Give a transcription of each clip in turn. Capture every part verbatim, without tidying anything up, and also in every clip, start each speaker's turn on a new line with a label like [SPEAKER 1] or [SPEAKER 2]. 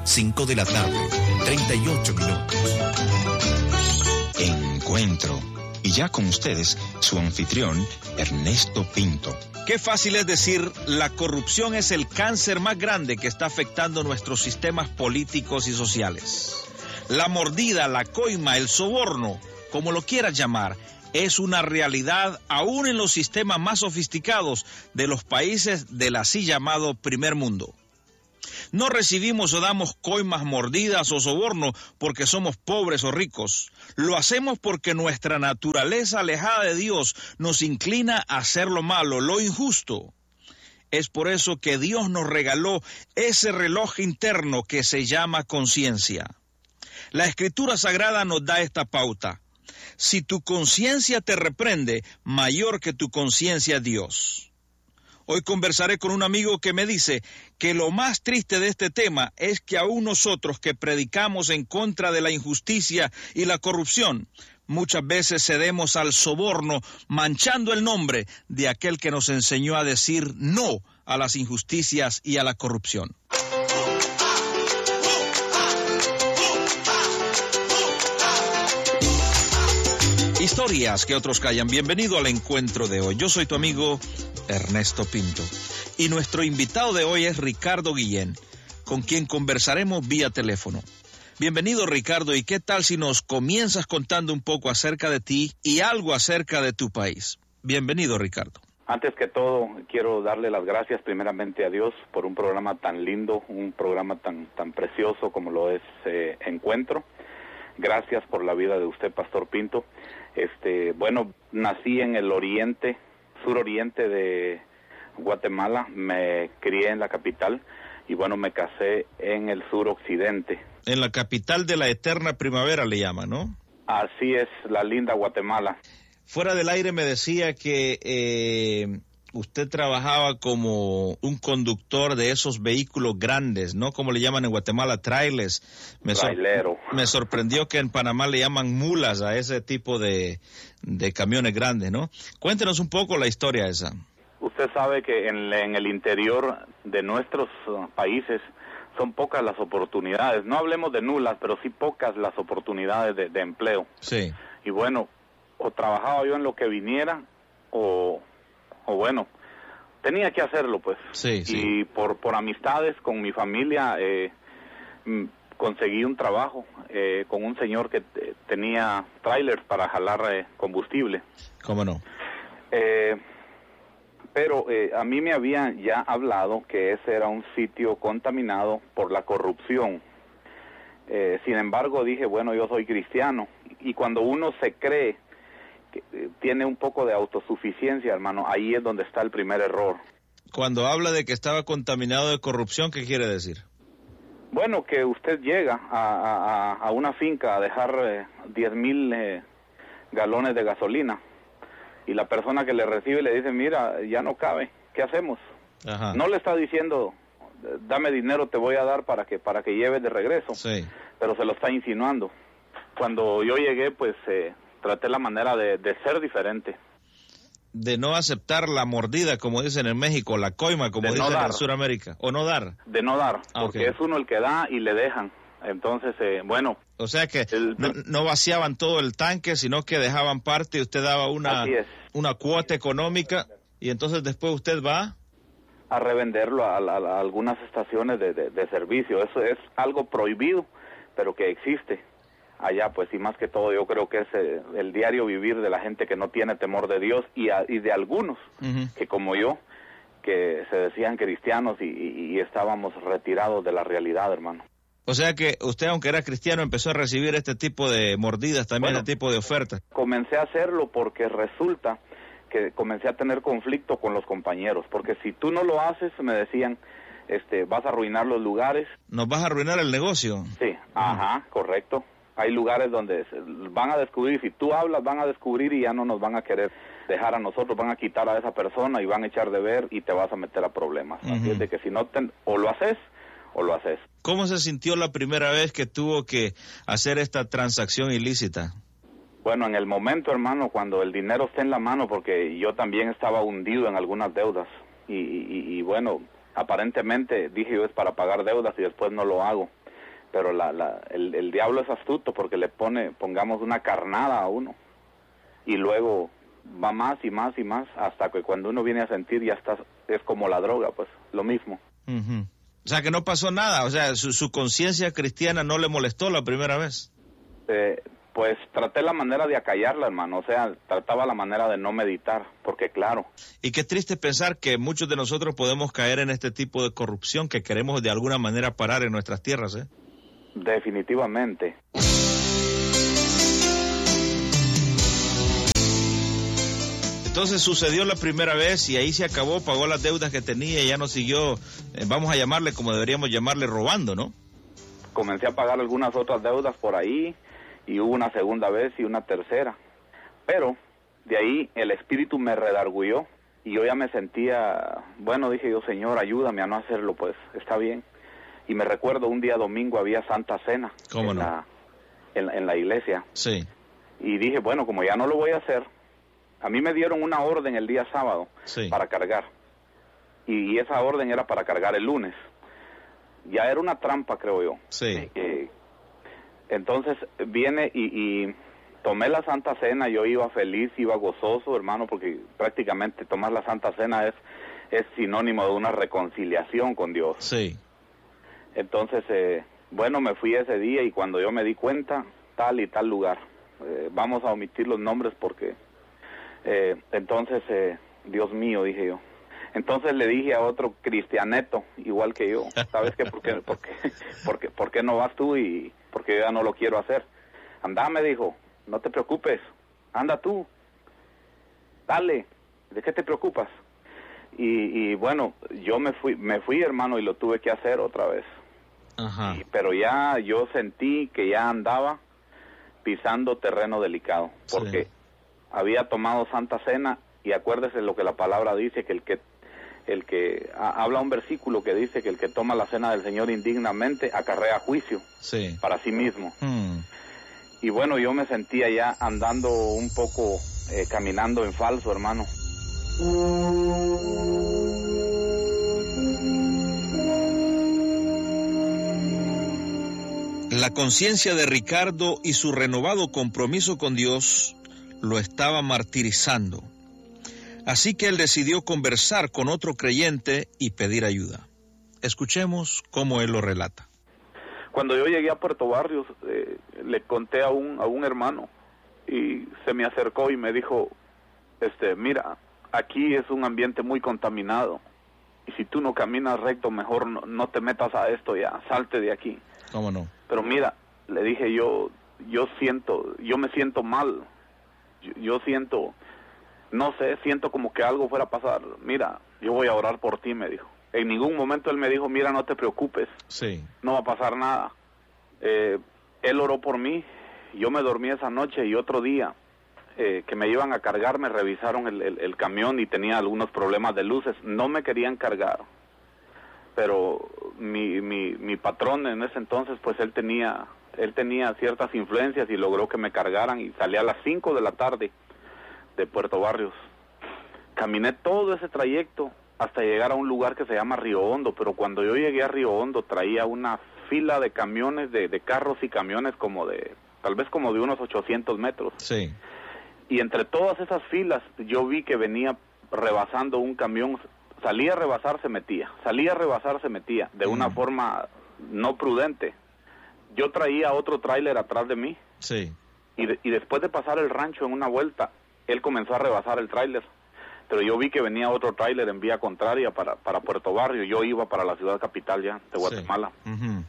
[SPEAKER 1] cinco de la tarde, treinta y ocho minutos.
[SPEAKER 2] Encuentro. Y ya con ustedes, su anfitrión, Ernesto Pinto.
[SPEAKER 3] Qué fácil es decir, la corrupción es el cáncer más grande que está afectando nuestros sistemas políticos y sociales. La mordida, la coima, el soborno, como lo quieras llamar, es una realidad aún en los sistemas más sofisticados de los países del así llamado primer mundo. No recibimos o damos coimas, mordidas o soborno porque somos pobres o ricos. Lo hacemos porque nuestra naturaleza alejada de Dios nos inclina a hacer lo malo, lo injusto. Es por eso que Dios nos regaló ese reloj interno que se llama conciencia. La Escritura Sagrada nos da esta pauta. Si tu conciencia te reprende, mayor que tu conciencia es Dios. Hoy conversaré con un amigo que me dice que lo más triste de este tema es que aún nosotros que predicamos en contra de la injusticia y la corrupción, muchas veces cedemos al soborno, manchando el nombre de aquel que nos enseñó a decir no a las injusticias y a la corrupción. Historias que otros callan. Bienvenido al encuentro de hoy. Yo soy tu amigo Ernesto Pinto. Y nuestro invitado de hoy es Ricardo Guillén, con quien conversaremos vía teléfono. Bienvenido, Ricardo, y qué tal si nos comienzas contando un poco acerca de ti y algo acerca de tu país. Bienvenido, Ricardo.
[SPEAKER 4] Antes que todo, quiero darle las gracias primeramente a Dios por un programa tan lindo, un programa tan, tan precioso como lo es eh, Encuentro. Gracias por la vida de usted, Pastor Pinto. Este, bueno, nací en el oriente, suroriente de Guatemala, me crié en la capital y bueno, me casé en el suroccidente.
[SPEAKER 3] En la capital de la eterna primavera le llaman, ¿no?
[SPEAKER 4] Así es, la linda Guatemala.
[SPEAKER 3] Fuera del aire me decía que eh, usted trabajaba como un conductor de esos vehículos grandes, ¿no? Como le llaman en Guatemala, trailers. Me
[SPEAKER 4] Trailero.
[SPEAKER 3] Sor- me sorprendió que en Panamá le llaman mulas a ese tipo de, de camiones grandes, ¿no? Cuéntenos un poco la historia esa.
[SPEAKER 4] Usted sabe que en, en el interior de nuestros uh, países son pocas las oportunidades. No hablemos de nulas, pero sí pocas las oportunidades de, de empleo.
[SPEAKER 3] Sí.
[SPEAKER 4] Y bueno, o trabajaba yo en lo que viniera, o... o bueno, tenía que hacerlo pues.
[SPEAKER 3] Sí, sí.
[SPEAKER 4] Y por por amistades con mi familia eh, m- conseguí un trabajo eh, con un señor que t- tenía trailers para jalar eh, combustible.
[SPEAKER 3] ¿Cómo no?
[SPEAKER 4] Eh, pero eh, a mí me habían ya hablado que ese era un sitio contaminado por la corrupción. Eh, sin embargo, dije, bueno, yo soy cristiano. Y cuando uno se cree que tiene un poco de autosuficiencia, hermano, ahí es donde está el primer error.
[SPEAKER 3] Cuando habla de que estaba contaminado de corrupción, ¿qué quiere decir?
[SPEAKER 4] Bueno, que usted llega a, a, a una finca a dejar eh, diez mil eh, galones de gasolina y la persona que le recibe le dice, mira, ya no cabe, ¿qué hacemos?
[SPEAKER 3] Ajá.
[SPEAKER 4] No le está diciendo, dame dinero, te voy a dar para que para que lleves de regreso,
[SPEAKER 3] Sí.
[SPEAKER 4] pero se lo está insinuando. Cuando yo llegué, pues eh, traté la manera de, de ser diferente.
[SPEAKER 3] De no aceptar la mordida, como dicen en México, la coima, como
[SPEAKER 4] De no
[SPEAKER 3] dicen
[SPEAKER 4] dar.
[SPEAKER 3] en Sudamérica, o no dar.
[SPEAKER 4] De no dar,
[SPEAKER 3] Ah,
[SPEAKER 4] porque
[SPEAKER 3] ok.
[SPEAKER 4] es uno el que da y le dejan. Entonces, eh, bueno,
[SPEAKER 3] O sea que
[SPEAKER 4] El-
[SPEAKER 3] no, no vaciaban todo el tanque, sino que dejaban parte y usted daba una,
[SPEAKER 4] Así es.
[SPEAKER 3] una cuota económica y entonces después usted va.
[SPEAKER 4] a revenderlo a, a- a algunas estaciones de, de- de servicio. Eso es algo prohibido, pero que existe allá, pues, y más que todo yo creo que es eh, el diario vivir de la gente que no tiene temor de Dios y, a- y de algunos
[SPEAKER 3] Ujú.
[SPEAKER 4] que como yo, que se decían cristianos y, y- y estábamos retirados de la realidad, hermano.
[SPEAKER 3] O sea que usted, aunque era cristiano, empezó a recibir este tipo de mordidas, también
[SPEAKER 4] Bueno.
[SPEAKER 3] este tipo de ofertas.
[SPEAKER 4] Comencé a hacerlo porque resulta que comencé a tener conflicto con los compañeros, porque si tú no lo haces, me decían, este, vas a arruinar los lugares.
[SPEAKER 3] ¿Nos vas a arruinar el negocio?
[SPEAKER 4] Sí, ajá, correcto. Hay lugares donde se- van a descubrir, si tú hablas, van a descubrir y ya no nos van a querer dejar a nosotros, van a quitar a esa persona y van a echar de ver y te vas a meter a problemas. Así
[SPEAKER 3] Ujú.
[SPEAKER 4] es de que si no, te, o lo haces o lo haces.
[SPEAKER 3] ¿Cómo se sintió la primera vez que tuvo que hacer esta transacción ilícita?
[SPEAKER 4] Bueno, en el momento, hermano, cuando el dinero esté en la mano, porque yo también estaba hundido en algunas deudas y, y, y bueno, aparentemente dije yo es para pagar deudas y después no lo hago. pero la, la, el, el diablo es astuto porque le pone, pongamos una carnada a uno, y luego va más y más y más, hasta que cuando uno viene a sentir ya está, es como la droga, pues, lo mismo.
[SPEAKER 3] Uh-huh. O sea, que no pasó nada, o sea, su, su conciencia cristiana no le molestó la primera vez.
[SPEAKER 4] Eh, pues traté la manera de acallarla, hermano, o sea, trataba la manera de no meditar, porque claro.
[SPEAKER 3] Y qué triste pensar que muchos de nosotros podemos caer en este tipo de corrupción que queremos de alguna manera parar en nuestras tierras, ¿eh?
[SPEAKER 4] Definitivamente.
[SPEAKER 3] Entonces sucedió la primera vez y ahí se acabó, pagó las deudas que tenía y ya no siguió, eh, vamos a llamarle como deberíamos llamarle, robando, ¿no?
[SPEAKER 4] Comencé a pagar algunas otras deudas por ahí, y hubo una segunda vez y una tercera, pero de ahí el espíritu me redarguyó y yo ya me sentía, bueno, dije yo, Señor, ayúdame a no hacerlo, pues, está bien. Y me recuerdo un día domingo había Santa Cena.
[SPEAKER 3] ¿Cómo
[SPEAKER 4] en
[SPEAKER 3] no?
[SPEAKER 4] La, en, en la iglesia.
[SPEAKER 3] Sí.
[SPEAKER 4] Y dije, bueno, como ya no lo voy a hacer, a mí me dieron una orden el día sábado,
[SPEAKER 3] sí,
[SPEAKER 4] para cargar, y, y esa orden era para cargar el lunes. Ya era una trampa, creo yo.
[SPEAKER 3] Sí.
[SPEAKER 4] Eh, entonces viene y, y tomé la Santa Cena, yo iba feliz, iba gozoso, hermano, porque prácticamente tomar la Santa Cena es, es sinónimo de una reconciliación con Dios.
[SPEAKER 3] Sí.
[SPEAKER 4] Entonces, eh, bueno, me fui ese día y cuando yo me di cuenta, tal y tal lugar. Eh, vamos a omitir los nombres porque, eh, entonces, eh, Dios mío, dije yo. Entonces le dije a otro cristianeto, igual que yo, ¿sabes qué? ¿Por qué, por qué, por qué, por qué no vas tú? Y porque yo ya no lo quiero hacer. Anda, me dijo, no te preocupes, anda tú, dale, ¿de qué te preocupas? Y, y bueno, yo me fui, me fui, hermano, y lo tuve que hacer otra vez.
[SPEAKER 3] Ajá.
[SPEAKER 4] Y, pero ya yo sentí que ya andaba pisando terreno delicado, porque sí, había tomado Santa Cena, y acuérdese lo que la palabra dice, que el que el que a, habla un versículo que dice que el que toma la cena del Señor indignamente acarrea juicio,
[SPEAKER 3] sí,
[SPEAKER 4] para sí mismo.
[SPEAKER 3] Hmm.
[SPEAKER 4] Y bueno, yo me sentía ya andando un poco, eh, caminando en falso, hermano.
[SPEAKER 3] La conciencia de Ricardo y su renovado compromiso con Dios lo estaba martirizando. Así que él decidió conversar con otro creyente y pedir ayuda. Escuchemos cómo él lo relata.
[SPEAKER 4] Cuando yo llegué a Puerto Barrios, eh, le conté a un, a un hermano, y se me acercó y me dijo, este, mira, aquí es un ambiente muy contaminado, y si tú no caminas recto, mejor no, no te metas a esto ya, salte de aquí.
[SPEAKER 3] ¿Cómo no?
[SPEAKER 4] Pero mira, le dije yo, yo siento, yo me siento mal, yo, yo siento, no sé, siento como que algo fuera a pasar. Mira, yo voy a orar por ti, me dijo. En ningún momento él me dijo, mira, no te preocupes,
[SPEAKER 3] sí,
[SPEAKER 4] no va a pasar nada. Eh, él oró por mí, yo me dormí esa noche, y otro día eh, que me iban a cargar, me revisaron el, el, el camión y tenía algunos problemas de luces. No me querían cargar, pero mi, mi, mi patrón en ese entonces, pues él tenía, él tenía ciertas influencias y logró que me cargaran, y salí a las cinco de la tarde de Puerto Barrios. Caminé todo ese trayecto hasta llegar a un lugar que se llama Río Hondo, pero cuando yo llegué a Río Hondo traía una fila de camiones, de, de carros y camiones como de, tal vez como de unos ochocientos metros.
[SPEAKER 3] Sí.
[SPEAKER 4] Y entre todas esas filas yo vi que venía rebasando un camión, salía a rebasar, se metía, salía a rebasar, se metía, de una
[SPEAKER 3] Mm.
[SPEAKER 4] forma no prudente. Yo traía otro tráiler atrás de mí,
[SPEAKER 3] Sí.
[SPEAKER 4] y, de- y después de pasar el rancho en una vuelta, él comenzó a rebasar el tráiler. Pero yo vi que venía otro tráiler en vía contraria para, para Puerto Barrio. Yo iba para la ciudad capital ya, de Guatemala.
[SPEAKER 3] Sí. Ujú.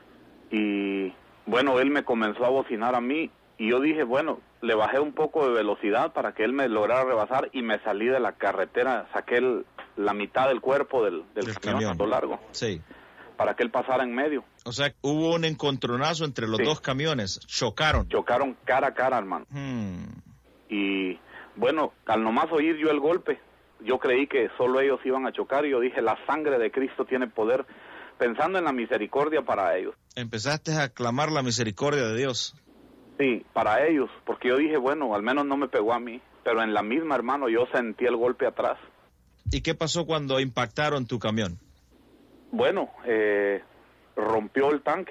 [SPEAKER 4] Y bueno, él me comenzó a bocinar a mí, y yo dije, bueno, le bajé un poco de velocidad para que él me lograra rebasar, y me salí de la carretera, saqué el- la mitad del cuerpo del, del
[SPEAKER 3] Del
[SPEAKER 4] camión,
[SPEAKER 3] camión.
[SPEAKER 4] a lo largo,
[SPEAKER 3] Sí.
[SPEAKER 4] para que él pasara en medio.
[SPEAKER 3] O sea, hubo un encontronazo entre los
[SPEAKER 4] Sí.
[SPEAKER 3] dos camiones, chocaron.
[SPEAKER 4] Chocaron cara a cara, hermano.
[SPEAKER 3] Hmm.
[SPEAKER 4] Y bueno, al nomás oír yo el golpe, yo creí que solo ellos iban a chocar, y yo dije, la sangre de Cristo tiene poder, pensando en la misericordia para ellos.
[SPEAKER 3] Empezaste a clamar la misericordia de Dios.
[SPEAKER 4] Sí, para ellos, porque yo dije, bueno, al menos no me pegó a mí, pero en la misma, hermano, yo sentí el golpe atrás.
[SPEAKER 3] ¿Y qué pasó cuando impactaron tu camión?
[SPEAKER 4] Bueno, eh, rompió el tanque,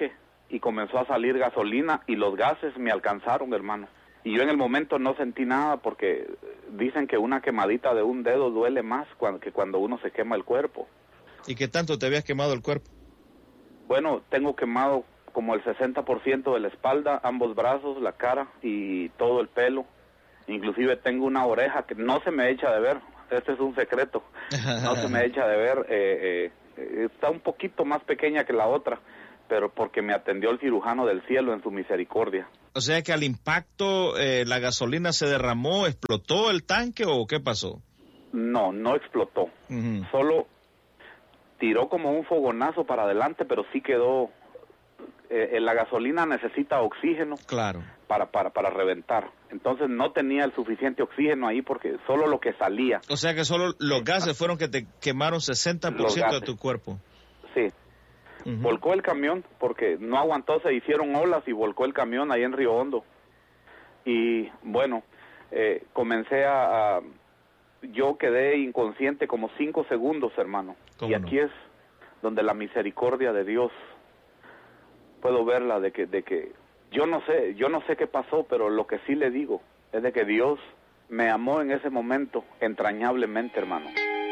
[SPEAKER 4] y comenzó a salir gasolina y los gases me alcanzaron, hermano. Y yo en el momento no sentí nada porque dicen que una quemadita de un dedo duele más cuando, que cuando uno se quema el cuerpo.
[SPEAKER 3] ¿Y qué tanto te habías quemado el cuerpo?
[SPEAKER 4] Bueno, tengo quemado como el sesenta por ciento de la espalda, ambos brazos, la cara y todo el pelo. Inclusive tengo una oreja que no se me echa de ver. Este es un secreto. No se me echa de ver. Eh, eh, está un poquito más pequeña que la otra, pero porque me atendió el cirujano del cielo en su misericordia.
[SPEAKER 3] O sea que al impacto eh, la gasolina se derramó, ¿explotó el tanque o qué pasó?
[SPEAKER 4] No, no explotó. Uh-huh. Solo tiró como un fogonazo para adelante, pero sí quedó... Eh, la gasolina necesita oxígeno
[SPEAKER 3] claro.
[SPEAKER 4] para, para, para reventar. Entonces no tenía el suficiente oxígeno ahí porque solo lo que salía.
[SPEAKER 3] O sea que solo los gases fueron que te quemaron sesenta por ciento de tu cuerpo.
[SPEAKER 4] Sí. Uh-huh. Volcó el camión porque no aguantó, se hicieron olas y volcó el camión ahí en Río Hondo. Y bueno, eh, comencé a, a... Yo quedé inconsciente como cinco segundos, hermano. Y aquí no? Es donde la misericordia de Dios... puedo verla de que de que yo no sé, yo no sé qué pasó, pero lo que sí le digo es de que Dios me amó en ese momento entrañablemente, hermano.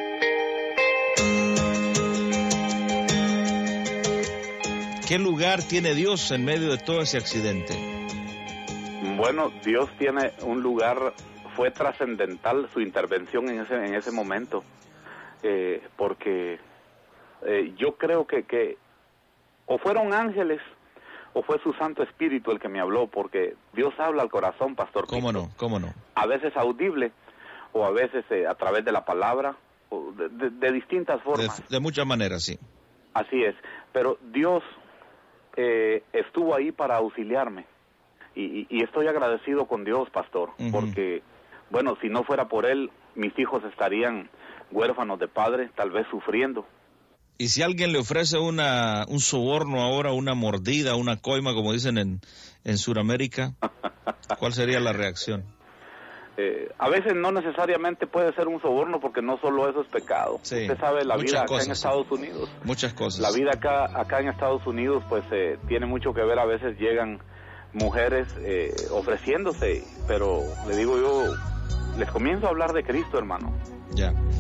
[SPEAKER 3] ¿Qué lugar tiene Dios en medio de todo ese accidente?
[SPEAKER 4] Bueno, Dios tiene un lugar, fue trascendental su intervención en ese en ese momento, eh, porque eh, yo creo que que o fueron ángeles o fue su Santo Espíritu el que me habló, porque Dios habla al corazón, Pastor.
[SPEAKER 3] ¿Cómo no? ¿Cómo no?
[SPEAKER 4] A veces audible, o a veces eh, a través de la palabra, o de, de, de distintas formas.
[SPEAKER 3] De, de muchas maneras, sí.
[SPEAKER 4] Así es, pero Dios eh, estuvo ahí para auxiliarme, y, y, y estoy agradecido con Dios, Pastor, uh-huh. porque, bueno, si no fuera por Él, mis hijos estarían huérfanos de padre, tal vez sufriendo.
[SPEAKER 3] Y si alguien le ofrece una un soborno ahora, una mordida, una coima, como dicen en, en Sudamérica, ¿cuál sería la reacción?
[SPEAKER 4] Eh, a veces no necesariamente puede ser un soborno, porque no solo eso es pecado. Sí, usted sabe, la vida acá cosas, en Estados sí. Unidos.
[SPEAKER 3] Muchas cosas.
[SPEAKER 4] La vida acá acá en Estados Unidos, pues, eh, tiene mucho que ver. A veces llegan mujeres eh, ofreciéndose, pero le digo yo, les comienzo a hablar de Cristo, hermano.
[SPEAKER 3] Ya.